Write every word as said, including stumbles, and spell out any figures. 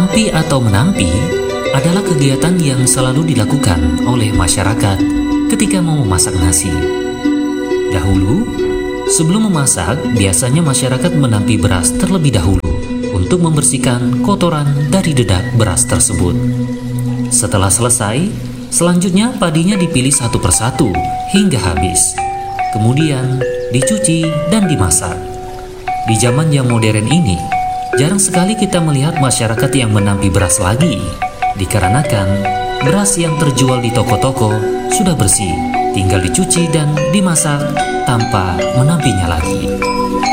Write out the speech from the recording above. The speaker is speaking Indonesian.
Menapi atau menampi adalah kegiatan yang selalu dilakukan oleh masyarakat ketika mau memasak nasi. Dahulu, sebelum memasak, biasanya masyarakat menampi beras terlebih dahulu untuk membersihkan kotoran dari dedak beras tersebut. Setelah selesai, selanjutnya padinya dipilih satu persatu hingga habis. Kemudian dicuci dan dimasak. Di zaman yang modern ini, jarang sekali kita melihat masyarakat yang menampi beras lagi, dikarenakan beras yang terjual di toko-toko sudah bersih, tinggal dicuci dan dimasak tanpa menampinya lagi.